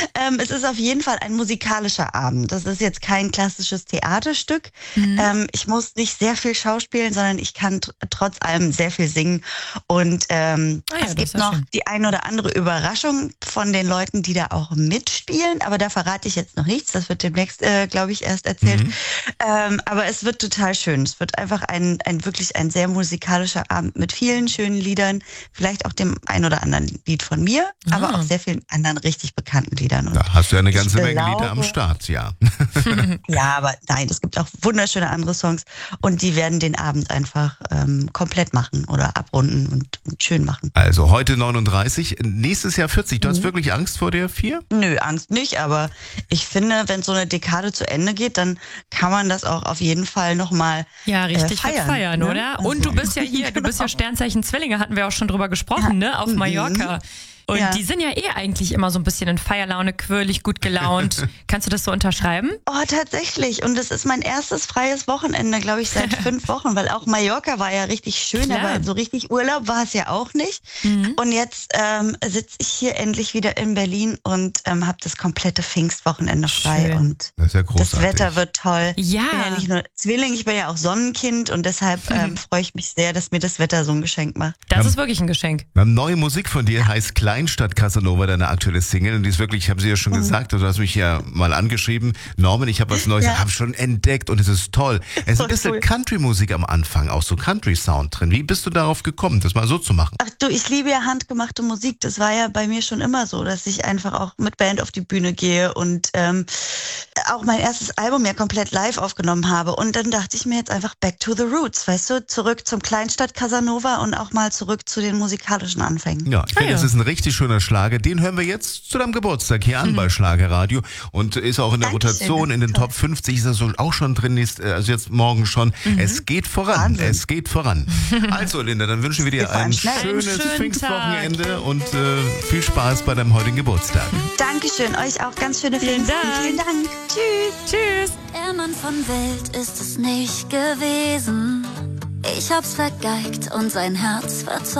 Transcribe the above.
Es ist auf jeden Fall ein musikalischer Abend. Das ist jetzt kein klassisches Theaterstück. Ich muss nicht sehr viel schauspielen, sondern ich kann trotz allem sehr viel singen. Und es gibt noch die ein oder andere Überraschung von den Leuten, die da auch mitspielen. Aber da verrate ich jetzt noch nichts. Das wird demnächst, glaube ich, erst erzählt. Aber es wird total schön. Es wird einfach wirklich ein sehr musikalischer Abend mit vielen schönen Liedern. Vielleicht auch dem ein oder anderen Lied von mir, aber auch sehr vielen anderen richtig bekannten Liedern. Und da hast du ja eine ganze Menge Lieder am Start, ja. Ja, aber nein, es gibt auch wunderschöne andere Songs und die werden den Abend einfach komplett machen oder abrunden und schön machen. Also heute 39, nächstes Jahr 40. Du hast wirklich Angst vor der 4? Nö, Angst nicht, aber ich finde, wenn so eine Dekade zu Ende geht, dann kann man das auch auf jeden Fall nochmal richtig feiern, ne? oder? Und du bist ja hier, du bist ja Sternzeichen Zwillinge, hatten wir auch schon drüber gesprochen, ne? Auf Mallorca. Und die sind ja eigentlich immer so ein bisschen in Feierlaune, quirlig, gut gelaunt. Kannst du das so unterschreiben? Oh, tatsächlich. Und es ist mein erstes freies Wochenende, glaube ich, seit 5 Wochen, weil auch Mallorca war ja richtig schön, aber so richtig Urlaub war es ja auch nicht. Und jetzt sitze ich hier endlich wieder in Berlin und habe das komplette Pfingstwochenende frei. Schön. Und das ist ja großartig. Das Wetter wird toll. Ja. Ich bin ja nicht nur Zwilling, ich bin ja auch Sonnenkind und deshalb freue ich mich sehr, dass mir das Wetter so ein Geschenk macht. Das ist wirklich ein Geschenk. Wir haben neue Musik von dir, heißt Kleinstadt Casanova, deine aktuelle Single. Und die ist wirklich, ich habe sie ja schon gesagt, du hast mich ja mal angeschrieben. Norman, ich habe was Neues, habe schon entdeckt und es ist toll. Es ist ein bisschen Country-Musik am Anfang, auch so Country-Sound drin. Wie bist du darauf gekommen, das mal so zu machen? Ach du, ich liebe ja handgemachte Musik. Das war ja bei mir schon immer so, dass ich einfach auch mit Band auf die Bühne gehe und auch mein erstes Album ja komplett live aufgenommen habe. Und dann dachte ich mir jetzt einfach back to the roots, weißt du, zurück zum Kleinstadt Casanova und auch mal zurück zu den musikalischen Anfängen. Ja, ich finde, das ist ein richtig schöner Schlager. Den hören wir jetzt zu deinem Geburtstag hier an bei Schlagerradio und ist auch in der Rotation in den Top 50 ist das so auch schon drin, also jetzt morgen schon. Es geht voran, es geht voran. Also Linda, dann wünschen wir dir ein schönes Pfingstwochenende und viel Spaß bei deinem heutigen Geburtstag. Dankeschön, euch auch ganz schöne Pfingsten. Vielen Dank. Tschüss. Tschüss. Der Mann von Welt ist es nicht gewesen. Ich hab's vergeigt und sein Herz verzeugt.